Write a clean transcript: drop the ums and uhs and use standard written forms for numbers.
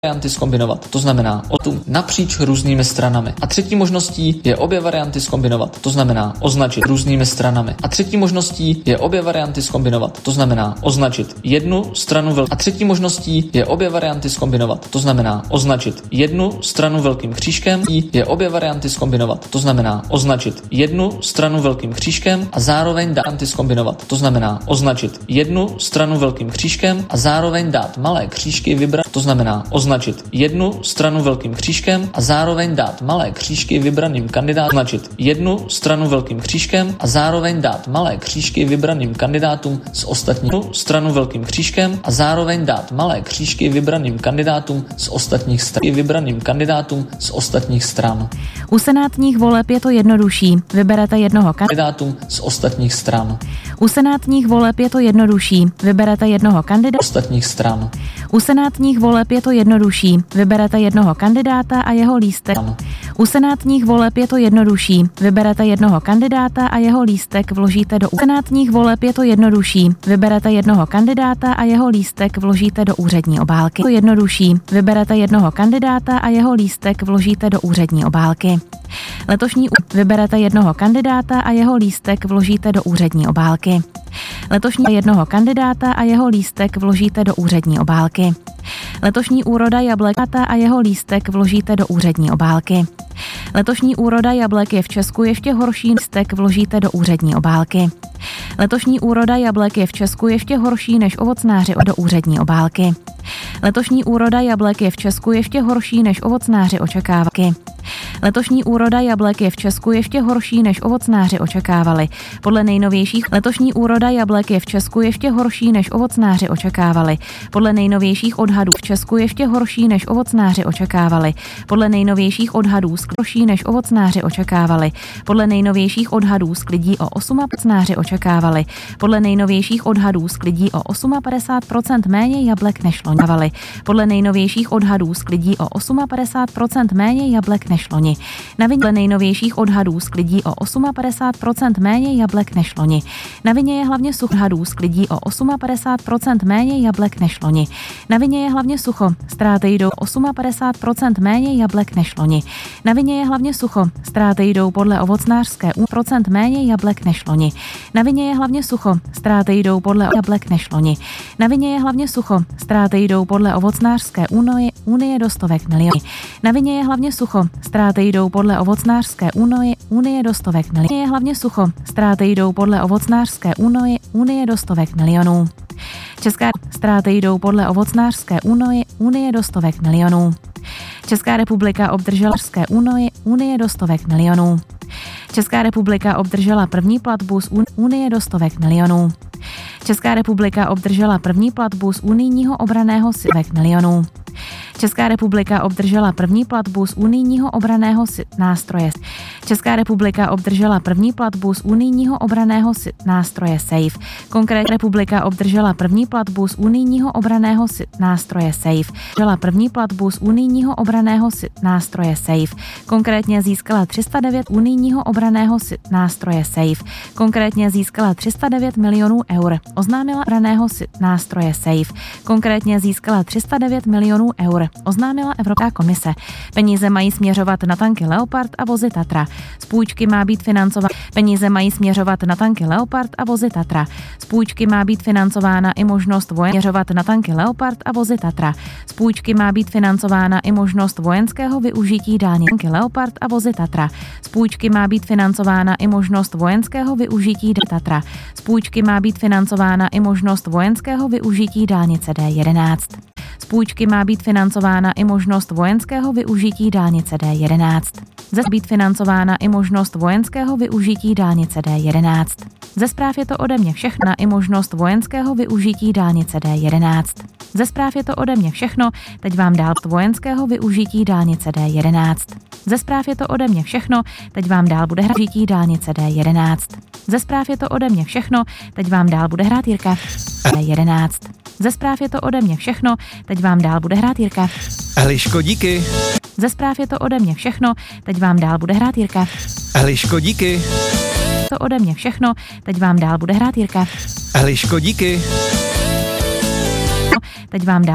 varianty zkombinovat, to znamená napříč různými stranami. A třetí možností je obě varianty zkombinovat, to znamená označit různými stranami. A třetí možností je obě varianty zkombinovat, to znamená označit jednu stranu velkým. A třetí možností je obě varianty zkombinovat, to znamená označit jednu stranu velkým křížkem, je obě varianty zkombinovat, to znamená označit jednu stranu velkým křížkem a zároveň dát zkombinovat, to znamená označit jednu stranu velkým křížkem a zároveň dát malé křížky vybrat, to znamená označit jednu stranu velkým křížkem a zároveň dát malé křížky vybraným kandidátům, označit jednu stranu velkým křížkem a zároveň dát malé křížky vybraným kandidátům z ostatních stranu velkým křížkem a zároveň dát malé křížky vybraným kandidátům z ostatních stran. Vybraným kandidátům z ostatních stran. U senátních voleb je to jednodušší. Vyberete jednoho kandidátům z ostatních stran. U senátních voleb je to jednodušší. Vyberete jednoho kandidáta ostatních stran. U senátních voleb je to jednodušší. Vyberete jednoho kandidáta a jeho lístek. U senátních voleb je to jednodušší. Vyberete jednoho kandidáta a jeho lístek vložíte do senátních voleb je to jednodušší. Vyberete jednoho kandidáta a jeho lístek vložíte do úřední obálky. To jednodušší. Vyberete jednoho kandidáta a jeho lístek vložíte do úřední obálky. Letošní vyberete jednoho kandidáta a jeho lístek vložíte do úřední obálky. Letošní jednoho kandidáta a jeho lístek vložíte do úřední obálky. Letošní úroda jablek a jeho lístek vložíte do úřední obálky. Letošní úroda jablek je v Česku ještě horší, lístek vložíte do úřední obálky. Letošní úroda jablek je v Česku ještě horší než ovocnáři do úřední obálky. Letošní úroda jablek je v Česku ještě horší než ovocnáři očekávali. Letošní úroda jablek je v Česku ještě horší než ovocnáři očekávali. Podle nejnovějších letošní úroda jablek je v Česku ještě horší než ovocnáři očekávali. Podle nejnovějších odhadů v Česku ještě horší než ovocnáři očekávali. Podle nejnovějších odhadů horší než ovocnáři očekávali. Podle nejnovějších odhadů sklidí o 8 ovocnáři očekávali. Podle nejnovějších odhadů sklidí o 58% méně jablek než loni. Podle nejnovějších odhadů sklidí o 58% méně jablek než loni. Na vině nejnovějších odhadů sklidí o 58% méně jablek než loni. Na vině je hlavně sucho. Odhadů sklidí o 58% méně jablek než loni. Na vině je hlavně sucho. Ztráty jdou 58% méně jablek než loni. Na vině je hlavně sucho. Ztráty jdou podle ovocnářské % méně jablek než loni. Na vině je hlavně sucho. Ztráty jdou podle jablek než loni. Na vině je hlavně sucho. Ztráty jdou podle ovocnářské unie do stovek milionů. Na vině je hlavně sucho. Ztráty jdou podle ovocnářské unie do stovek milionů. Je hlavně sucho. Ztráty jdou podle ovocnářské unie do stovek milionů. Česká ztráty jdou podle ovocnářské unie do stovek milionů. Česká republika obdržela unie do stovek milionů. Česká republika obdržela první platbu z unie do stovek milionů. Česká republika obdržela první platbu z unijního obranného stovek milionů. Česká republika obdržela první platbu z unijního obranného nástroje. Česká republika obdržela první platbu z unijního obranného nástroje SAFE. Konkrétně republika obdržela první platbu z unijního obranného nástroje SAFE. Obdržela první platbu z unijního obranného nástroje SAFE. Konkrétně získala 309 unijního obranného nástroje SAFE. Konkrétně získala 309 milionů eur. Oznámila obranného nástroje SAFE. Konkrétně získala 309 milionů eur. Oznámila Evropská komise. Peníze mají směřovat na tanky Leopard a vozy Tatra. Z půjčky má být financovat. Peníze mají směřovat na tanky Leopard a vozy Tatra. Z půjčky má být financována i možnost směřovat na tanky Leopard a vozy Tatra. Z půjčky má být financována i možnost vojenského využití dálnic tanky Leopard a vozy Tatra. Z půjčky má být financována i možnost vojenského využití Tatra. Z půjčky má být financována i možnost vojenského využití dálnice D11. Z půjčky má být financována i možnost vojenského využití dálnice D11. Ze být financována i možnost vojenského využití dálnice D11. Ze zpráv je to ode mě všechno i možnost vojenského využití dálnice D11. Ze zpráv je to ode mě všechno, teď vám dál vojenského využití dálnice D11. Ze zpráv je to ode mě všechno, teď vám dál bude hrát využití dálnice D11. Ze zpráv je to ode mě všechno, teď vám dál bude hrát Jirka D11. Ze zpráv je to ode mě všechno, teď vám dál bude hrát Jirka. Eliško, díky. Ze zpráv je to ode mě všechno, teď vám dál bude hrát Jirka. Eliško, díky. To ode mě všechno, teď vám dál bude hrát Jirka. Eliško, díky. Teď vám dál